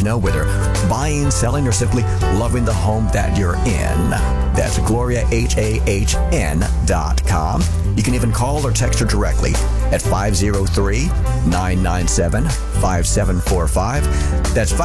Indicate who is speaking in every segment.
Speaker 1: know whether buying, selling, or simply loving the home that you're in. That's GloriaHAHN.com. You can even call or text her directly at 503-997-5745. That's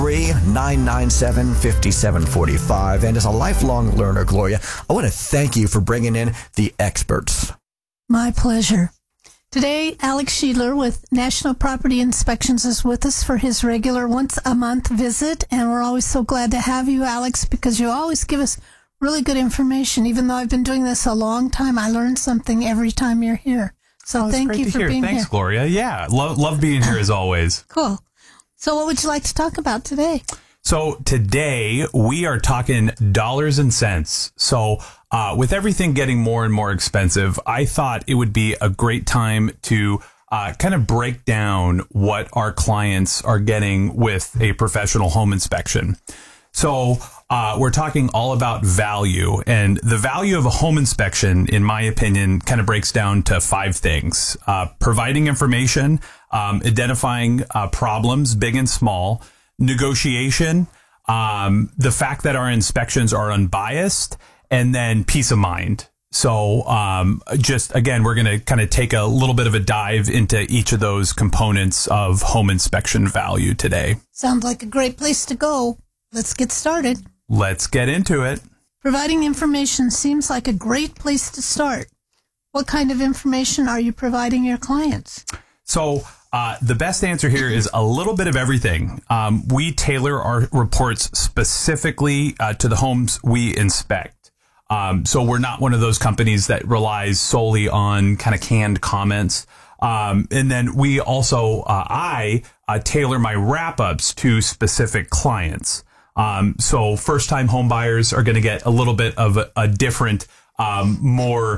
Speaker 1: 503-997-5745. And as a lifelong learner, Gloria, I want to thank you for bringing in the experts.
Speaker 2: My pleasure. Today, Alex Schiedler with National Property Inspections is with us for his regular once-a-month visit, and we're always so glad to have you, Alex, because you always give us really good information. Even though I've been doing this a long time, I learn something every time you're here. So thank you for being here.
Speaker 3: Thanks, Gloria. Yeah, love being here as always.
Speaker 2: Cool. So what would you like to talk about today?
Speaker 3: So today we are talking dollars and cents. So with everything getting more and more expensive, I thought it would be a great time to kind of break down what our clients are getting with a professional home inspection. So we're talking all about value, and the value of a home inspection, in my opinion, kind of breaks down to 5 things: providing information, identifying problems, big and small, negotiation, the fact that our inspections are unbiased, and then peace of mind. So just again, we're going to kind of take a little bit of a dive into each of those components of home inspection value today.
Speaker 2: Sounds like a great place to go. Let's get started.
Speaker 3: Let's get into it.
Speaker 2: Providing information seems like a great place to start. What kind of information are you providing your clients?
Speaker 3: So the best answer here is a little bit of everything. We tailor our reports specifically to the homes we inspect. So we're not one of those companies that relies solely on kind of canned comments. And then we also, I tailor my wrap-ups to specific clients. So first-time home buyers are going to get a little bit of a different, more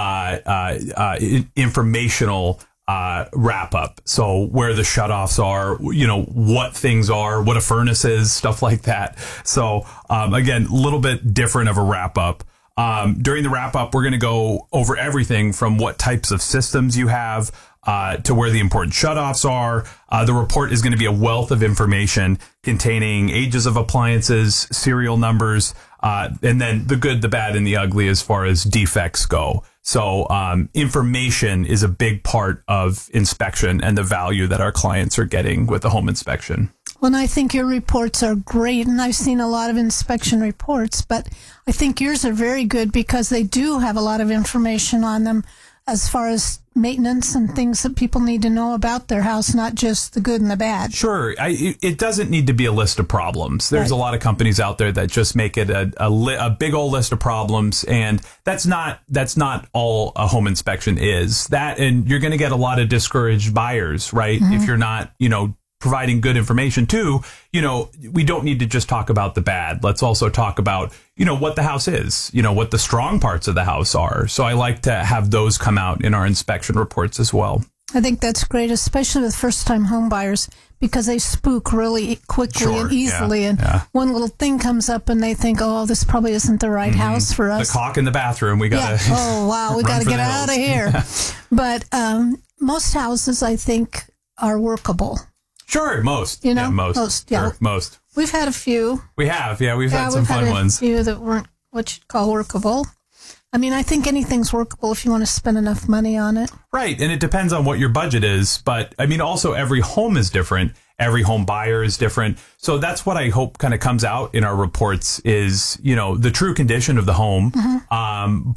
Speaker 3: informational wrap up. So where the shutoffs are, you know, what things are, what a furnace is, stuff like that. So again, a little bit different of a wrap up. During the wrap up, we're going to go over everything from what types of systems you have to where the important shutoffs are. The report is going to be a wealth of information containing ages of appliances, serial numbers, and then the good, the bad, and the ugly as far as defects go. So information is a big part of inspection and the value that our clients are getting with the home inspection.
Speaker 2: Well, and I think your reports are great, and I've seen a lot of inspection reports, but I think yours are very good because they do have a lot of information on them as far as maintenance and things that people need to know about their house, not just the good and the bad.
Speaker 3: Sure. It doesn't need to be a list of problems. There's a lot of companies out there that just make it a big old list of problems, and that's not all a home inspection is. That, and you're going to get a lot of discouraged buyers, right? Mm-hmm. If you're not, providing good information too, we don't need to just talk about the bad. Let's also talk about, what the house is, what the strong parts of the house are. So I like to have those come out in our inspection reports as well.
Speaker 2: I think that's great, especially with first-time home buyers, because they spook really quickly and easily. One little thing comes up and they think, oh, this probably isn't the right house for us.
Speaker 3: The caulk in the bathroom, we got to
Speaker 2: oh, wow, we got to get out of here. But most houses, I think, are workable.
Speaker 3: Sure, most. Most.
Speaker 2: Yeah.
Speaker 3: Sure, most.
Speaker 2: We've had a few.
Speaker 3: We have, we've had some fun ones.
Speaker 2: A few that weren't what you'd call workable. I mean, I think anything's workable if you want to spend enough money on it. Right,
Speaker 3: and it depends on what your budget is. But, I mean, also every home is different. Every home buyer is different. So that's what I hope kind of comes out in our reports is, the true condition of the home. Mm-hmm.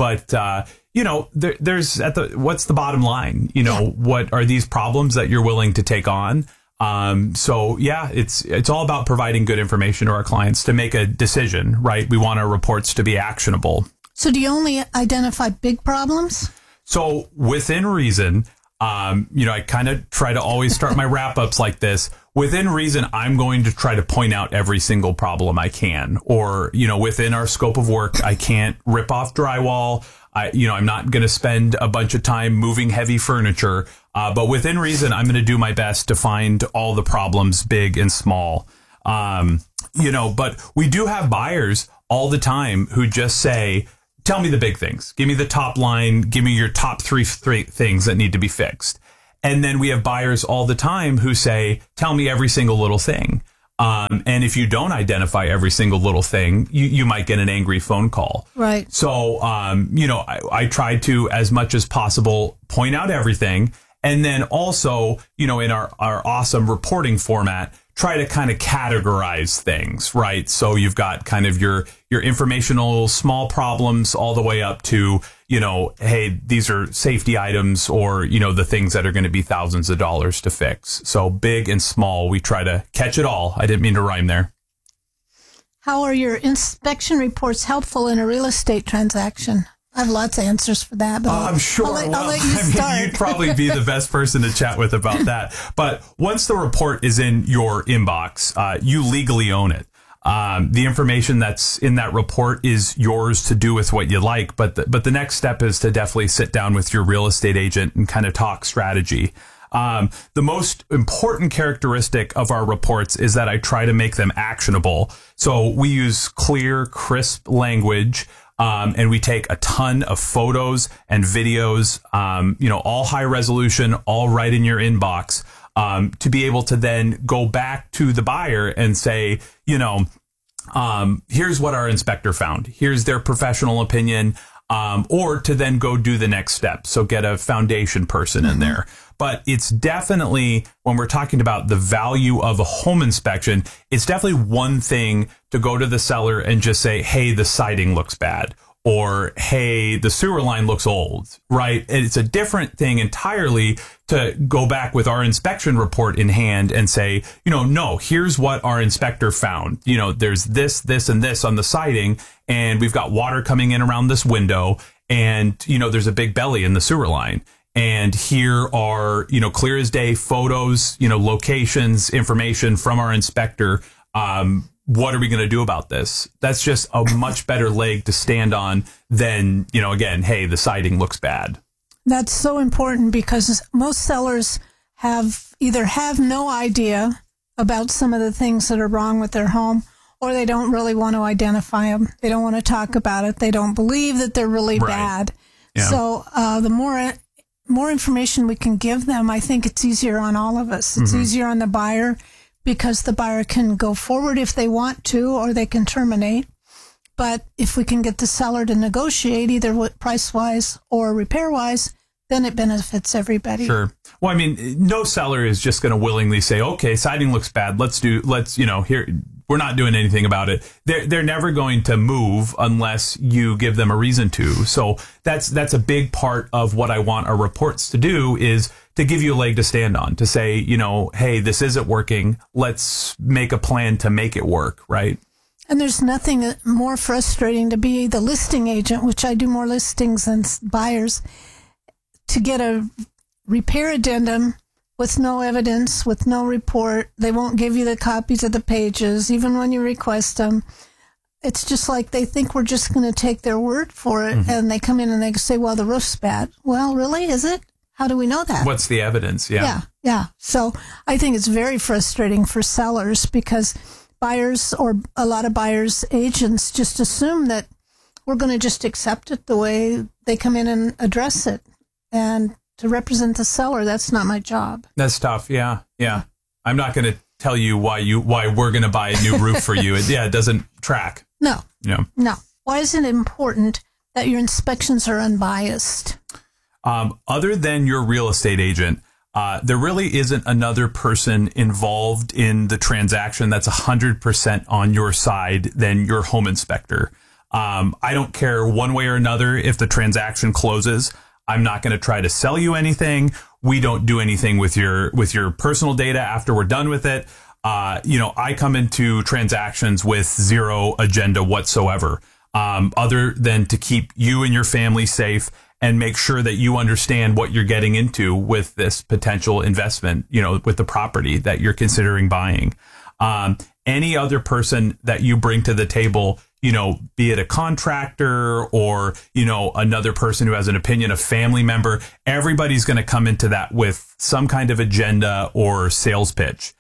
Speaker 3: There's what's the bottom line? What are these problems that you're willing to take on? It's all about providing good information to our clients to make a decision, right? We want our reports to be actionable.
Speaker 2: So do you only identify big problems?
Speaker 3: So within reason, I kind of try to always start my wrap-ups like this. Within reason, I'm going to try to point out every single problem I can. Or, within our scope of work, I can't rip off drywall. I'm not going to spend a bunch of time moving heavy furniture. But within reason, I'm going to do my best to find all the problems, big and small. But we do have buyers all the time who just say, tell me the big things. Give me the top line. Give me your top three things that need to be fixed. And then we have buyers all the time who say, tell me every single little thing. And And if you don't identify every single little thing, you might get an angry phone call.
Speaker 2: Right.
Speaker 3: So, I try to, as much as possible, point out everything. And then also, in our awesome reporting format, try to kind of categorize things, right? So you've got kind of your informational small problems all the way up to, hey, these are safety items, or, the things that are going to be thousands of dollars to fix. So big and small, we try to catch it all. I didn't mean to rhyme there.
Speaker 2: How are your inspection reports helpful in a real estate transaction? I have lots of answers for that, but
Speaker 3: I'm sure.
Speaker 2: I'll let you start.
Speaker 3: You'd probably be the best person to chat with about that. But once the report is in your inbox, you legally own it. The information that's in that report is yours to do with what you like. But the next step is to definitely sit down with your real estate agent and kind of talk strategy. The most important characteristic of our reports is that I try to make them actionable. So we use clear, crisp language. And we take a ton of photos and videos, all high resolution, all right in your inbox, to be able to then go back to the buyer and say, here's what our inspector found. Here's their professional opinion, or to then go do the next step. So get a foundation person in there. But it's definitely, when we're talking about the value of a home inspection, it's definitely one thing to go to the seller and just say, hey, the siding looks bad, or hey, the sewer line looks old, right? And it's a different thing entirely to go back with our inspection report in hand and say, no, here's what our inspector found. There's this, and this on the siding, and we've got water coming in around this window, and, there's a big belly in the sewer line. And here are, clear as day photos, locations, information from our inspector. What are we going to do about this? That's just a much better leg to stand on than, again, hey, the siding looks bad.
Speaker 2: That's so important because most sellers have no idea about some of the things that are wrong with their home, or they don't really want to identify them. They don't want to talk about it. They don't believe that they're really bad. Yeah. So the more information we can give them, I think it's easier on all of us. It's easier on the buyer because the buyer can go forward if they want to, or they can terminate. But if we can get the seller to negotiate either price-wise or repair-wise, then it benefits everybody.
Speaker 3: Sure. Well, I mean, no seller is just going to willingly say, okay, siding looks bad. Here, we're not doing anything about it. They're never going to move unless you give them a reason to. So that's a big part of what I want our reports to do, is to give you a leg to stand on, to say, hey, this isn't working. Let's make a plan to make it work, right?
Speaker 2: And there's nothing more frustrating to be the listing agent, which I do more listings than buyers, to get a repair addendum with no evidence, with no report. They won't give you the copies of the pages, even when you request them. It's just like they think we're just going to take their word for it, and they come in and they say, well, the roof's bad. Well, really? Is it? How do we know that?
Speaker 3: What's the evidence?
Speaker 2: Yeah. So I think it's very frustrating for sellers because buyers, or a lot of buyers' agents, just assume that we're going to just accept it the way they come in and address it. And to represent the seller, that's not my job.
Speaker 3: That's tough. Yeah. I'm not going to tell you why we're going to buy a new roof for you. It doesn't track.
Speaker 2: No. Why is it important that your inspections are unbiased?
Speaker 3: Other than your real estate agent, there really isn't another person involved in the transaction that's 100% on your side than your home inspector. I don't care one way or another if the transaction closes. I'm not going to try to sell you anything. We don't do anything with your personal data after we're done with it. I come into transactions with zero agenda whatsoever, other than to keep you and your family safe and make sure that you understand what you're getting into with this potential investment, with the property that you're considering buying. Any other person that you bring to the table, be it a contractor or, another person who has an opinion, a family member, everybody's going to come into that with some kind of agenda or sales pitch.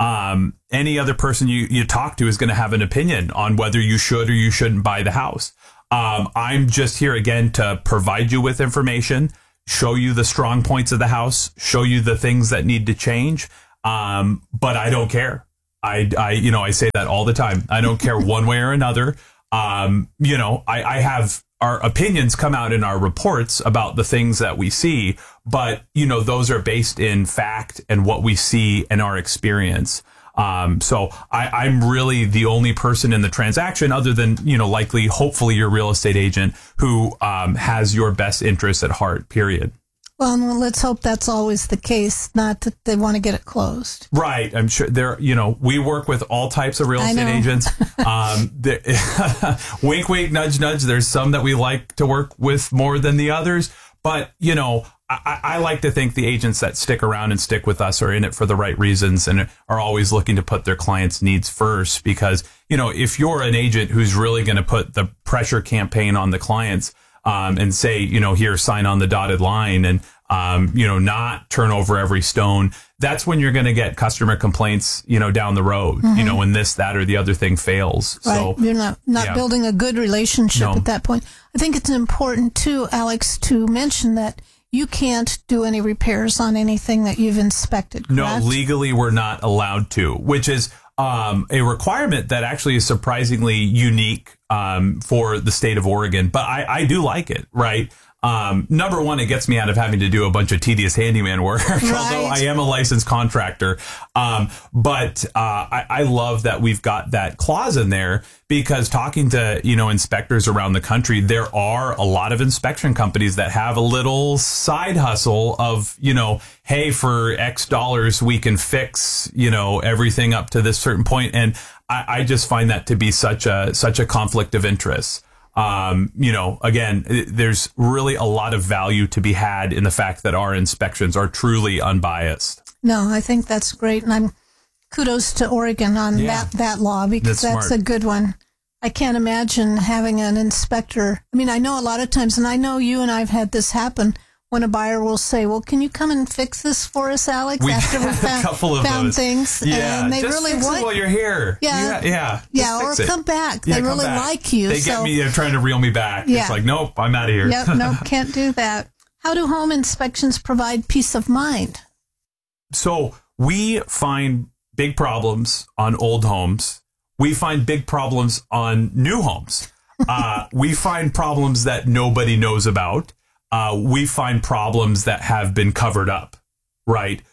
Speaker 3: Any other person you talk to is going to have an opinion on whether you should or you shouldn't buy the house. I'm just here again to provide you with information, show you the strong points of the house, show you the things that need to change. But I don't care. I say that all the time. I don't care one way or another. I have our opinions come out in our reports about the things that we see, but, those are based in fact and what we see and our experience. So I'm really the only person in the transaction other than, likely, hopefully your real estate agent who, has your best interest at heart, period.
Speaker 2: Well, let's hope that's always the case, not that they want to get it closed.
Speaker 3: Right. I'm sure we work with all types of real estate agents. Wink, wink, nudge, nudge. There's some that we like to work with more than the others. But, I like to think the agents that stick around and stick with us are in it for the right reasons and are always looking to put their clients' needs first. Because, if you're an agent who's really going to put the pressure campaign on the clients, and say, here, sign on the dotted line and, not turn over every stone, that's when you're going to get customer complaints, down the road, when this, that, or the other thing fails.
Speaker 2: Right.
Speaker 3: So
Speaker 2: you're not building a good relationship at that point. I think it's important too, Alex, to mention that you can't do any repairs on anything that you've inspected, correct?
Speaker 3: No, legally we're not allowed to, which is a requirement that actually is surprisingly unique for the state of Oregon. But I do like it, right? Number one, it gets me out of having to do a bunch of tedious handyman work, although I am a licensed contractor. But I love that we've got that clause in there because talking to, inspectors around the country, there are a lot of inspection companies that have a little side hustle of, hey, for X dollars, we can fix, everything up to this certain point. And I just find that to be such a conflict of interest. Again, there's really a lot of value to be had in the fact that our inspections are truly unbiased.
Speaker 2: No, I think that's great. And kudos to Oregon on that law because that's a good one. I can't imagine having an inspector. I mean, I know a lot of times, and I know you and I've had this happen when a buyer will say, well, can you come and fix this for us, Alex? After we found things.
Speaker 3: Yeah,
Speaker 2: and they
Speaker 3: just
Speaker 2: really
Speaker 3: fix it while you're here.
Speaker 2: Yeah, or come back. They really like you.
Speaker 3: They get me, they're trying to reel me back.
Speaker 2: Yeah.
Speaker 3: It's like, nope, I'm out of here.
Speaker 2: Yep, nope, can't do that. How do home inspections provide peace of mind?
Speaker 3: So we find big problems on old homes. We find big problems on new homes. We find problems that nobody knows about. We find problems that have been covered up, right?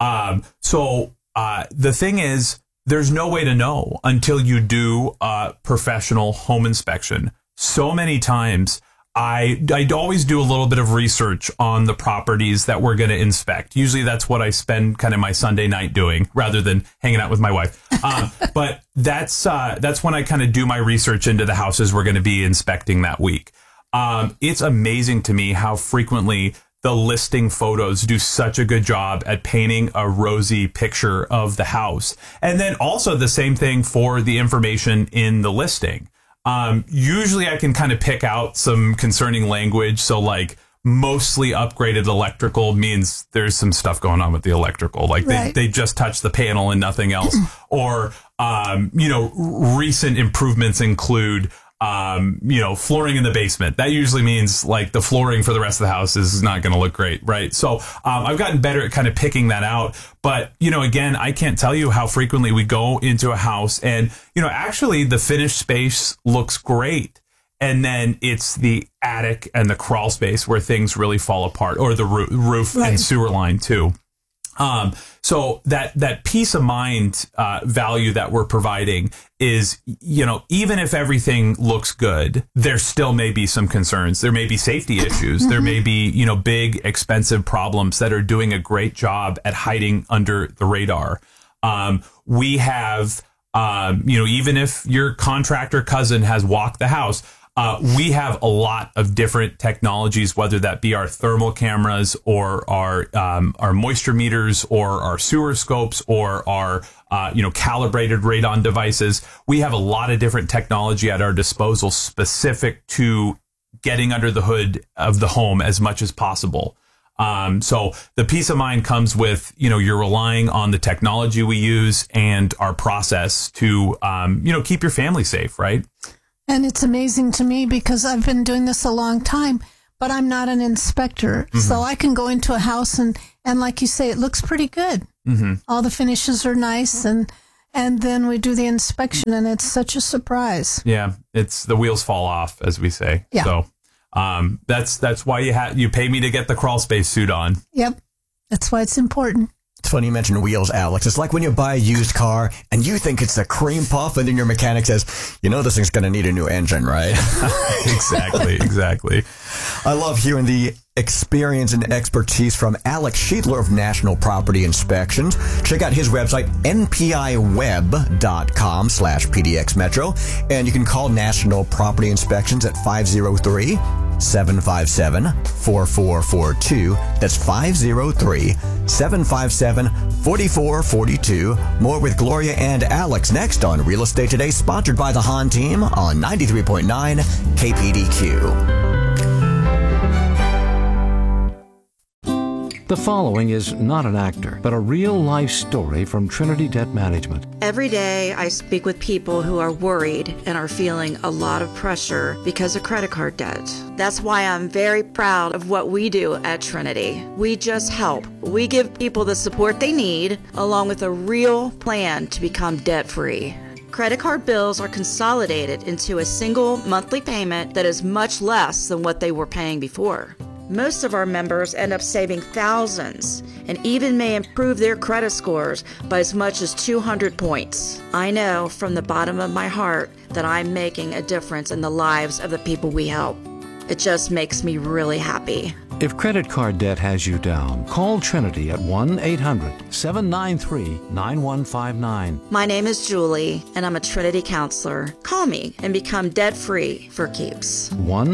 Speaker 3: So the thing is, there's no way to know until you do a professional home inspection. So many times, I'd always do a little bit of research on the properties that we're going to inspect. Usually that's what I spend kind of my Sunday night doing rather than hanging out with my wife. But that's when I kind of do my research into the houses we're going to be inspecting that week. It's amazing to me how frequently the listing photos do such a good job at painting a rosy picture of the house. And then also the same thing for the information in the listing. Usually I can kind of pick out some concerning language. So like mostly upgraded electrical means there's some stuff going on with the electrical. Like they just touched the panel and nothing else. Or, recent improvements include flooring in the basement. That usually means like the flooring for the rest of the house is not going to look great, right? So I've gotten better at kind of picking that out. But, again, I can't tell you how frequently we go into a house and, actually the finished space looks great. And then it's the attic and the crawl space where things really fall apart, or the roof and sewer line too. So that peace of mind, value that we're providing is, even if everything looks good, there still may be some concerns. There may be safety issues. Mm-hmm. There may be, big, expensive problems that are doing a great job at hiding under the radar. We have, even if your contractor cousin has walked the house, we have a lot of different technologies, whether that be our thermal cameras or our moisture meters or our sewer scopes or our, calibrated radon devices. We have a lot of different technology at our disposal specific to getting under the hood of the home as much as possible. So the peace of mind comes with, you're relying on the technology we use and our process to, keep your family safe, right?
Speaker 2: And it's amazing to me because I've been doing this a long time, but I'm not an inspector. Mm-hmm. So I can go into a house and like you say, it looks pretty good. Mm-hmm. All the finishes are nice. And And then we do the inspection, and it's such a surprise.
Speaker 3: Yeah, it's the wheels fall off, as we say.
Speaker 2: Yeah.
Speaker 3: So that's why you pay me to get the crawl space suit on.
Speaker 2: Yep. That's why it's important.
Speaker 1: It's funny you mentioned wheels, Alex. It's like when you buy a used car and you think it's a cream puff, and then your mechanic says, this thing's going to need a new engine, right?
Speaker 3: Exactly.
Speaker 1: I love hearing the experience and expertise from Alex Sheetler of National Property Inspections. Check out his website, npiweb.com/PDXmetro. And you can call National Property Inspections at 503-757-4442. That's 503-757-4442. More with Gloria and Alex next on Real Estate Today, sponsored by the Hahn team on 93.9 KPDQ.
Speaker 4: The following is not an actor, but a real-life story from Trinity Debt Management.
Speaker 5: Every day I speak with people who are worried and are feeling a lot of pressure because of credit card debt. That's why I'm very proud of what we do at Trinity. We just help. We give people the support they need, along with a real plan to become debt-free. Credit card bills are consolidated into a single monthly payment that is much less than what they were paying before. Most of our members end up saving thousands and even may improve their credit scores by as much as 200 points. I know from the bottom of my heart that I'm making a difference in the lives of the people we help. It just makes me really happy.
Speaker 4: If credit card debt has you down, call Trinity at 1-800-793-9159.
Speaker 5: My name is Julie, and I'm a Trinity counselor. Call me and become debt-free for keeps.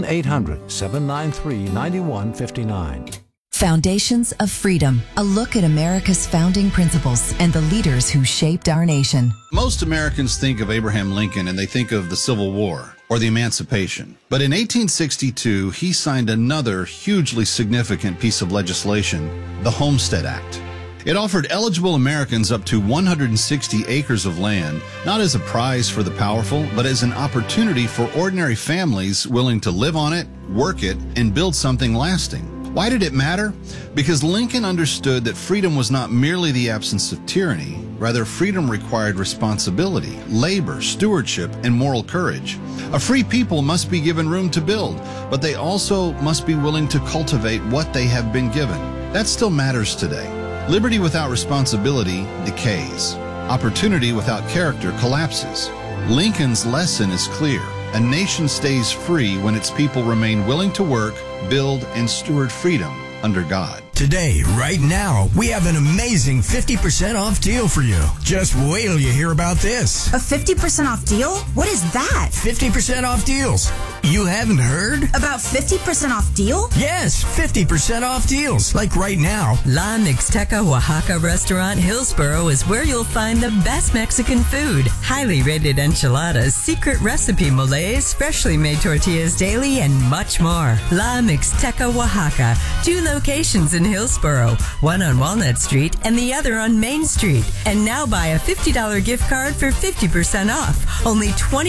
Speaker 4: 1-800-793-9159.
Speaker 6: Foundations of Freedom, a look at America's founding principles and the leaders who shaped our nation.
Speaker 7: Most Americans think of Abraham Lincoln and they think of the Civil War or the Emancipation. But in 1862, he signed another hugely significant piece of legislation, the Homestead Act. It offered eligible Americans up to 160 acres of land, not as a prize for the powerful, but as an opportunity for ordinary families willing to live on it, work it, and build something lasting. Why did it matter? Because Lincoln understood that freedom was not merely the absence of tyranny. Rather, freedom required responsibility, labor, stewardship, and moral courage. A free people must be given room to build, but they also must be willing to cultivate what they have been given. That still matters today. Liberty without responsibility decays. Opportunity without character collapses. Lincoln's lesson is clear. A nation stays free when its people remain willing to work, build, and steward freedom under God.
Speaker 8: Today, right now, we have an amazing 50% off deal for you. Just wait till you hear about this.
Speaker 9: A 50% off deal? What is that?
Speaker 8: 50% off deals. You haven't heard?
Speaker 9: About 50% off deal?
Speaker 8: Yes, 50% off deals. Like right now.
Speaker 10: La Mixteca Oaxaca Restaurant Hillsboro is where you'll find the best Mexican food. Highly rated enchiladas, secret recipe moles, freshly made tortillas daily, and much more. La Mixteca Oaxaca. 2 locations in Hillsboro, one on Walnut Street and the other on Main Street. And now buy a $50 gift card for 50% off. Only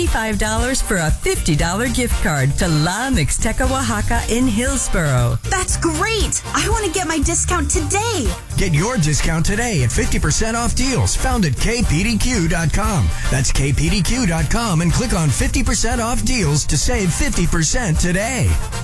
Speaker 10: $25 for a $50 gift card to La Mixteca Oaxaca in Hillsboro.
Speaker 9: That's great! I want to get my discount today.
Speaker 8: Get your discount today at 50% off deals found at kpdq.com. That's kpdq.com and click on 50% off deals to save 50% today.